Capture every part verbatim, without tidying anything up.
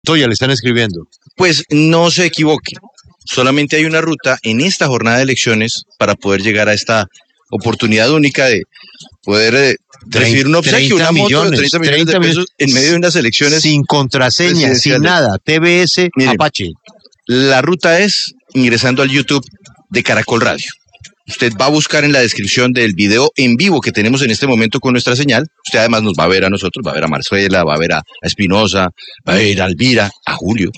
Toya, le están escribiendo. Pues no se equivoque. Solamente hay una ruta en esta jornada de elecciones para poder llegar a esta oportunidad única de poder eh, recibir un obsequio, una moto de treinta millones de pesos en medio de unas elecciones. Sin contraseña, sin nada. T V S Miren, Apache. La ruta es ingresando al YouTube de Caracol Radio. Usted va a buscar en la descripción del video en vivo que tenemos en este momento con nuestra señal. Usted además nos va a ver a nosotros, va a ver a Marcela, va a ver a Espinosa, va a ver a Elvira, a Julio.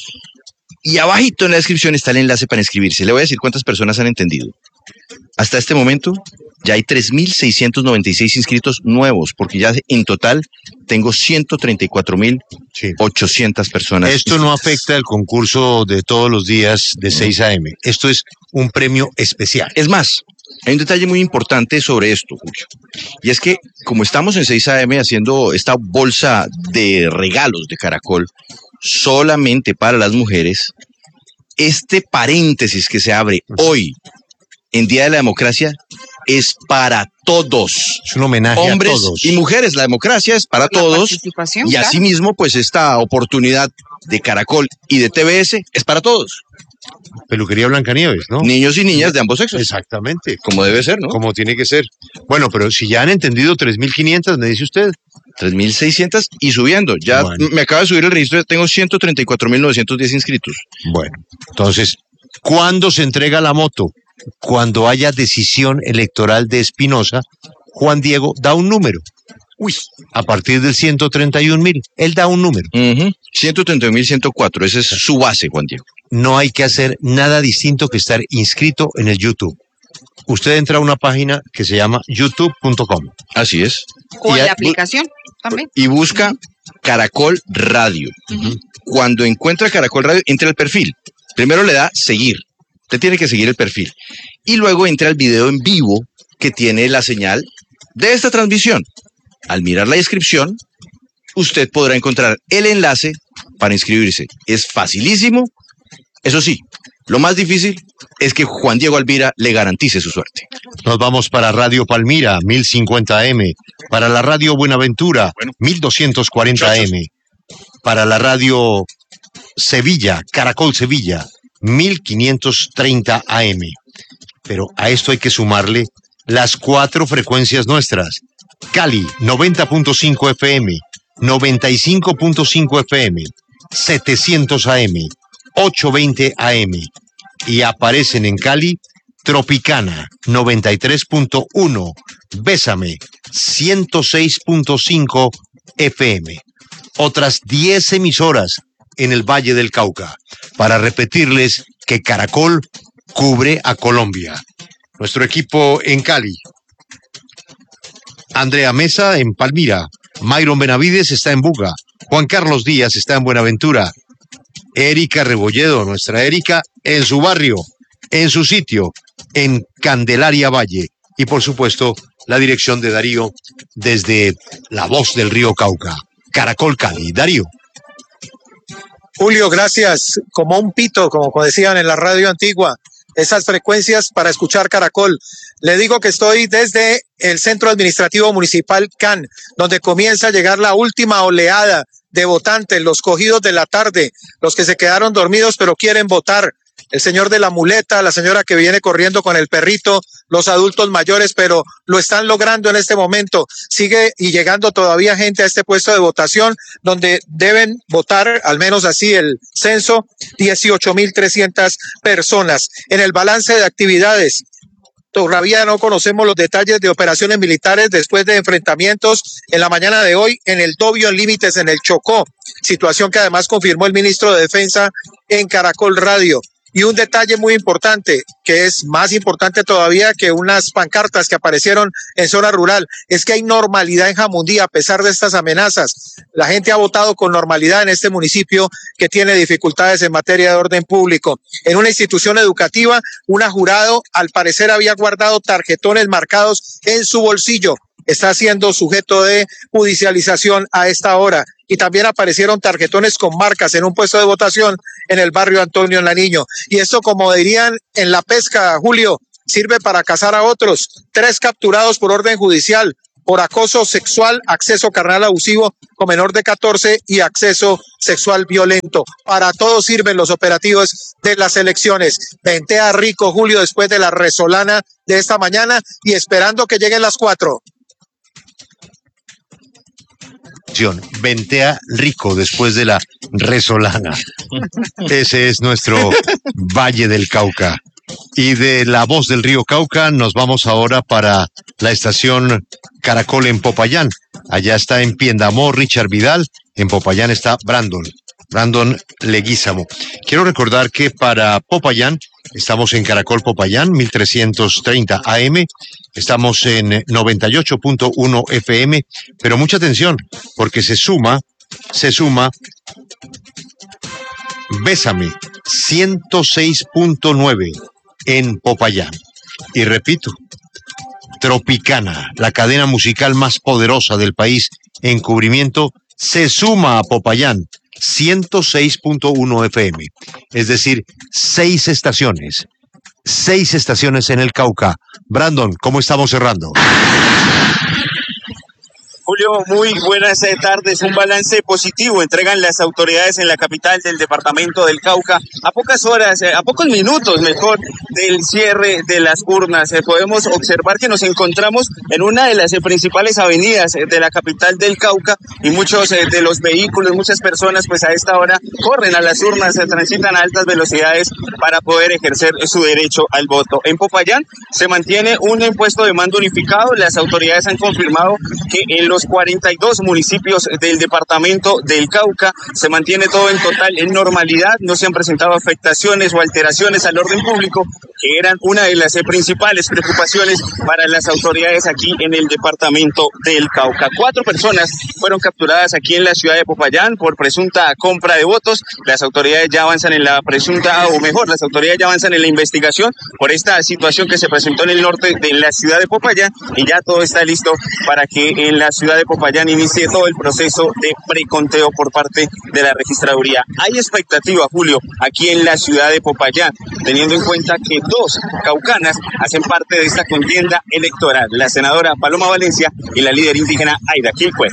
Y abajito en la descripción está el enlace para inscribirse. Le voy a decir cuántas personas han entendido. Hasta este momento ya hay tres mil seiscientos noventa y seis inscritos nuevos, porque ya en total tengo ciento treinta y cuatro mil ochocientas personas. Esto no afecta el concurso de todos los días de seis a eme. Esto es un premio especial. Es más, hay un detalle muy importante sobre esto, Julio. Y es que como estamos en seis a eme haciendo esta bolsa de regalos de Caracol solamente para las mujeres, este paréntesis que se abre hoy en Día de la Democracia es para todos. Es un homenaje hombres a todos. Y mujeres. La democracia es para la todos. Y claro. asimismo, pues esta oportunidad de Caracol y de T V S es para todos. Peluquería Blancanieves, ¿no? Niños y niñas de ambos sexos. Exactamente. Como debe ser, ¿no? Como tiene que ser. Bueno, pero si ya han entendido tres mil quinientas, me dice usted. tres mil seiscientas y subiendo. Ya bueno. Me acaba de subir el registro, tengo ciento treinta y cuatro mil novecientos diez inscritos. Bueno, entonces, ¿cuándo se entrega la moto? Cuando haya decisión electoral de Espinosa, Juan Diego da un número. Uy, a partir del ciento treinta y un mil, él da un número. Uh-huh. ciento treinta y un mil ciento cuatro, esa es su base, Juan Diego. No hay que hacer nada distinto que estar inscrito en el YouTube. Usted entra a una página que se llama youtube punto com. Así es. O en la aplicación también. Y busca Caracol Radio. Uh-huh. Cuando encuentra Caracol Radio, entra al perfil. Primero le da seguir. Usted tiene que seguir el perfil. Y luego entra al video en vivo que tiene la señal de esta transmisión. Al mirar la descripción, usted podrá encontrar el enlace para inscribirse. Es facilísimo. Eso sí, lo más difícil es que Juan Diego Alvira le garantice su suerte. Nos vamos para Radio Palmira, mil cincuenta A M. Para la Radio Buenaventura, bueno, mil doscientos cuarenta A M. Para la Radio Sevilla, Caracol Sevilla, mil quinientos treinta A M. Pero a esto hay que sumarle las cuatro frecuencias nuestras. Cali, noventa punto cinco F M, noventa y cinco punto cinco F M, setecientos A M, ochocientos veinte A M. Y aparecen en Cali Tropicana, noventa y tres punto uno, Bésame, ciento seis punto cinco F M. Otras diez emisoras en el Valle del Cauca, para repetirles que Caracol cubre a Colombia. Nuestro equipo en Cali: Andrea Mesa en Palmira, Mayron Benavides está en Buga, Juan Carlos Díaz está en Buenaventura, Erika Rebolledo, nuestra Erika, en su barrio, en su sitio, en Candelaria Valle, y por supuesto la dirección de Darío desde La Voz del Río Cauca. Caracol Cali. Darío. Julio, gracias. Como un pito, como decían en la radio antigua, esas frecuencias para escuchar Caracol. Le digo que estoy desde el Centro Administrativo Municipal C A N, donde comienza a llegar la última oleada de votantes, los cogidos de la tarde, los que se quedaron dormidos pero quieren votar. El señor de la muleta, la señora que viene corriendo con el perrito, los adultos mayores, pero lo están logrando en este momento. Sigue y llegando todavía gente a este puesto de votación, donde deben votar, al menos así el censo, dieciocho mil trescientas personas. En el balance de actividades, todavía no conocemos los detalles de operaciones militares después de enfrentamientos en la mañana de hoy en el Dobio, en límites en el Chocó, situación que además confirmó el ministro de Defensa en Caracol Radio. Y un detalle muy importante, que es más importante todavía que unas pancartas que aparecieron en zona rural, es que hay normalidad en Jamundí a pesar de estas amenazas. La gente ha votado con normalidad en este municipio que tiene dificultades en materia de orden público. En una institución educativa, una jurado al parecer había guardado tarjetones marcados en su bolsillo. Está siendo sujeto de judicialización a esta hora. Y también aparecieron tarjetones con marcas en un puesto de votación en el barrio Antonio Nariño. Y esto, como dirían en la pesca, Julio, sirve para cazar a otros. Tres capturados por orden judicial, por acoso sexual, acceso carnal abusivo con menor de catorce y acceso sexual violento. Para todo sirven los operativos de las elecciones. Ventea rico, Julio, después de la resolana de esta mañana y esperando que lleguen las cuatro. Ventea rico después de la resolana. Ese es nuestro Valle del Cauca. Y de la voz del río Cauca nos vamos ahora para la estación Caracol en Popayán. Allá está en Piendamó Richard Vidal, en Popayán está Brandon, Brandon Leguízamo. Quiero recordar que para Popayán estamos en Caracol Popayán, mil trescientos treinta A M, estamos en noventa y ocho punto uno F M, pero mucha atención, porque se suma, se suma Bésame, ciento seis punto nueve en Popayán. Y repito, Tropicana, la cadena musical más poderosa del país en cubrimiento, se suma a Popayán, ciento seis punto uno F M. Es decir, seis estaciones, seis estaciones en el Cauca. Brandon, ¿cómo estamos cerrando? Julio, muy buenas tardes. Un balance positivo entregan las autoridades en la capital del departamento del Cauca a pocas horas, a pocos minutos, mejor, del cierre de las urnas. Podemos observar que nos encontramos en una de las principales avenidas de la capital del Cauca y muchos de los vehículos, muchas personas, pues a esta hora corren a las urnas, se transitan a altas velocidades para poder ejercer su derecho al voto. En Popayán se mantiene un puesto de mando unificado. Las autoridades han confirmado que en los cuarenta y dos municipios del departamento del Cauca se mantiene todo en total en normalidad, no se han presentado afectaciones o alteraciones al orden público, que eran una de las principales preocupaciones para las autoridades aquí en el departamento del Cauca. Cuatro personas fueron capturadas aquí en la ciudad de Popayán por presunta compra de votos. Las autoridades ya avanzan en la presunta, o mejor, las autoridades ya avanzan en la investigación por esta situación que se presentó en el norte de la ciudad de Popayán y ya todo está listo para que en la ciudad de Popayán inicie todo el proceso de preconteo por parte de la registraduría. Hay expectativa, Julio, aquí en la ciudad de Popayán, teniendo en cuenta que dos caucanas hacen parte de esta contienda electoral, la senadora Paloma Valencia y la líder indígena Aida Quilpue.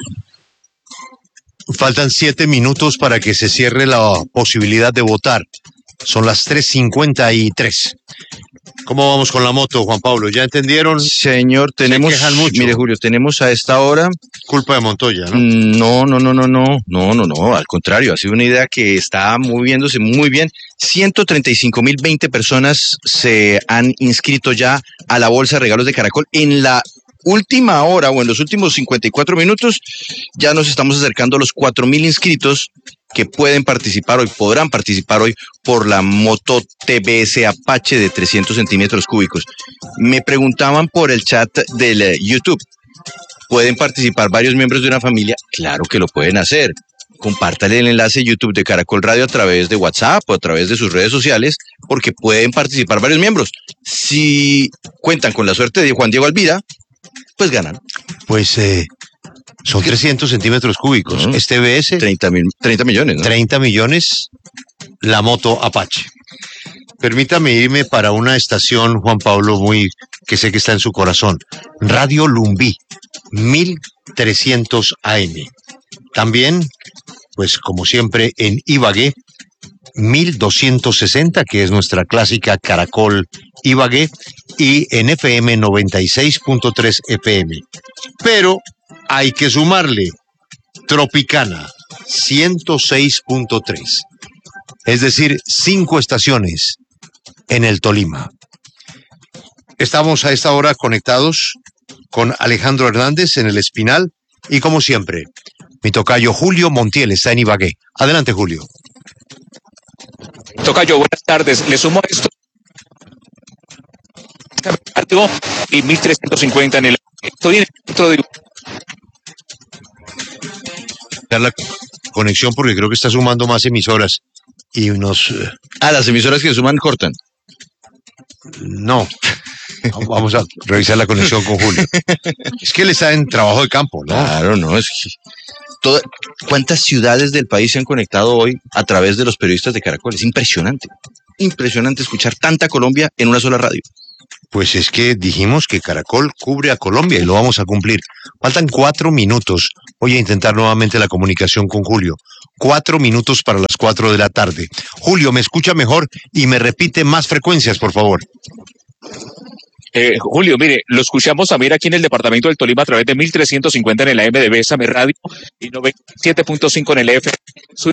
Faltan siete minutos para que se cierre la posibilidad de votar. Son las tres cincuenta y tres. ¿Cómo vamos con la moto, Juan Pablo? ¿Ya entendieron? Señor, tenemos, mire Julio, tenemos a esta hora... Culpa de Montoya, ¿no? No, no, no, no, no, no, no, no, al contrario, ha sido una idea que está moviéndose muy bien. ciento treinta y cinco mil veinte personas se han inscrito ya a la Bolsa de Regalos de Caracol. En la última hora o en los últimos cincuenta y cuatro minutos ya nos estamos acercando a los cuatro mil inscritos que pueden participar hoy, podrán participar hoy por la moto T B S Apache de trescientos centímetros cúbicos. Me preguntaban por el chat del uh, YouTube, ¿pueden participar varios miembros de una familia? Claro que lo pueden hacer. Compártale el enlace YouTube de Caracol Radio a través de WhatsApp o a través de sus redes sociales, porque pueden participar varios miembros. Si cuentan con la suerte de Juan Diego Alvira, pues ganan. Pues eh, son trescientos centímetros cúbicos. Uh-huh. Este B S... treinta, mil, treinta millones, ¿no? treinta millones, la moto Apache. Permítame irme para una estación, Juan Pablo, muy que sé que está en su corazón. Radio Lumbí, mil trescientos A M. También, pues como siempre, en Ibagué, mil doscientos sesenta, que es nuestra clásica Caracol Ibagué, y en F M noventa y seis punto tres F M. Pero hay que sumarle Tropicana, ciento seis punto tres. Es decir, cinco estaciones en el Tolima. Estamos a esta hora conectados con Alejandro Hernández en el Espinal y, como siempre, mi tocayo Julio Montiel está en Ibagué. Adelante, Julio. Tocayo, buenas tardes. Le sumo esto y mil trescientos cincuenta en el... Estoy en el centro de... La conexión porque creo que está sumando más emisoras y nos... Ah, las emisoras que suman cortan. No. Vamos a revisar la conexión con Julio. Es que él está en trabajo de campo, ¿no? Claro, no, es que... Toda... ¿Cuántas ciudades del país se han conectado hoy a través de los periodistas de Caracol? Es impresionante. Impresionante escuchar tanta Colombia en una sola radio. Pues es que dijimos que Caracol cubre a Colombia y lo vamos a cumplir. Faltan cuatro minutos. Voy a intentar nuevamente la comunicación con Julio. Cuatro minutos para las cuatro de la tarde. Julio, ¿me escucha mejor y me repite más frecuencias, por favor? Eh, Julio, mire, lo escuchamos también aquí en el departamento del Tolima a través de mil trescientos cincuenta en el A M de Bésame Radio y noventa y siete punto cinco en el F M.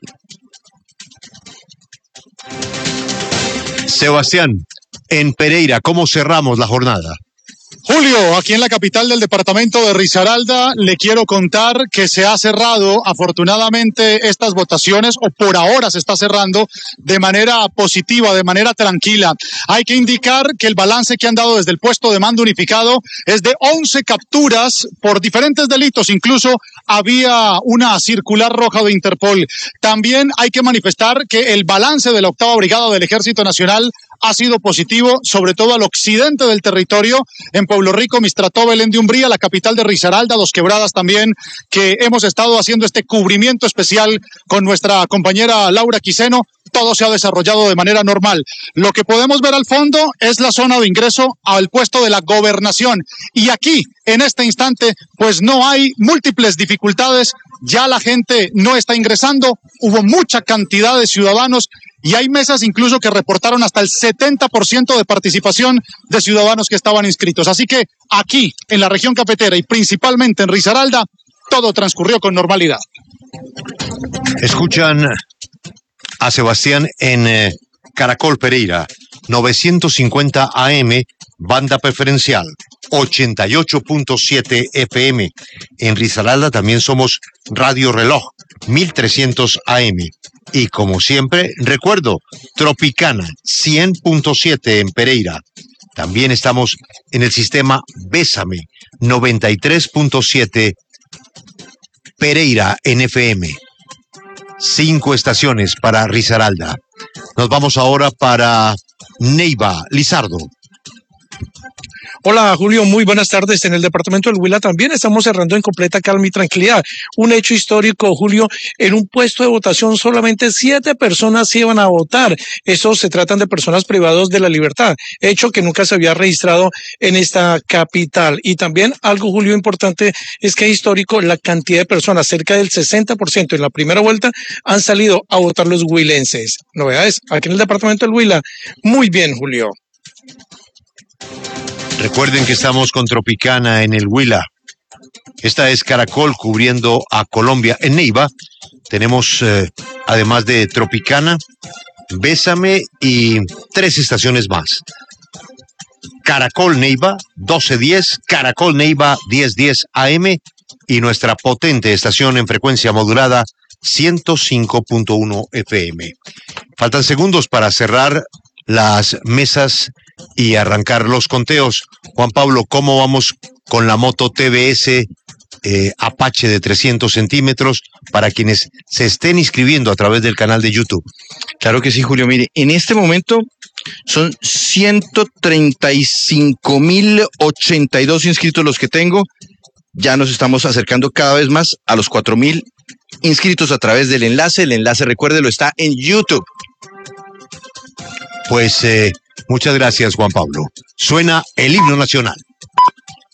Sebastián, en Pereira, ¿cómo cerramos la jornada? Julio, aquí en la capital del departamento de Risaralda, le quiero contar que se ha cerrado afortunadamente estas votaciones, o por ahora se está cerrando de manera positiva, de manera tranquila. Hay que indicar que el balance que han dado desde el puesto de mando unificado es de once capturas por diferentes delitos, incluso había una circular roja de Interpol. También hay que manifestar que el balance de la octava brigada del Ejército Nacional ha sido positivo, sobre todo al occidente del territorio, en Pueblo Rico, Mistrató, Belén de Umbría, la capital de Risaralda, Dos Quebradas también, que hemos estado haciendo este cubrimiento especial con nuestra compañera Laura Quiseno. Todo se ha desarrollado de manera normal. Lo que podemos ver al fondo es la zona de ingreso al puesto de la gobernación. Y aquí, en este instante, pues no hay múltiples dificultades. Ya la gente no está ingresando. Hubo mucha cantidad de ciudadanos y hay mesas incluso que reportaron hasta el setenta por ciento de participación de ciudadanos que estaban inscritos. Así que aquí, en la región cafetera y principalmente en Risaralda, todo transcurrió con normalidad. Escuchan a Sebastián en eh, Caracol Pereira, novecientos cincuenta A M, banda preferencial, ochenta y ocho punto siete F M. En Risaralda también somos Radio Reloj, mil trescientos A M. Y como siempre, recuerdo, Tropicana, cien punto siete en Pereira. También estamos en el sistema Bésame, noventa y tres punto siete Pereira en F M. Cinco estaciones para Risaralda. Nos vamos ahora para Neiva, Lizardo. Hola Julio, muy buenas tardes. En el departamento del Huila también estamos cerrando en completa calma y tranquilidad. Un hecho histórico, Julio, en un puesto de votación solamente siete personas iban a votar. Esos se tratan de personas privadas de la libertad, hecho que nunca se había registrado en esta capital. Y también algo, Julio, importante es que es histórico la cantidad de personas, cerca del sesenta por ciento en la primera vuelta han salido a votar los huilenses. Novedades aquí en el departamento del Huila. Muy bien, Julio. Recuerden que estamos con Tropicana en el Huila. Esta es Caracol cubriendo a Colombia. En Neiva tenemos, eh, además de Tropicana, Bésame y tres estaciones más. Caracol Neiva, doce diez, Caracol Neiva, diez diez A M y nuestra potente estación en frecuencia modulada, ciento cinco punto uno F M. Faltan segundos para cerrar las mesas y arrancar los conteos. Juan Pablo, ¿cómo vamos con la moto T V S eh, Apache de trescientos centímetros para quienes se estén inscribiendo a través del canal de YouTube? Claro que sí, Julio. Mire, en este momento son ciento treinta y cinco mil ochenta y dos inscritos los que tengo. Ya nos estamos acercando cada vez más a los cuatro mil inscritos a través del enlace. El enlace, recuérdelo, está en YouTube. Pues eh, muchas gracias, Juan Pablo. Suena el himno nacional.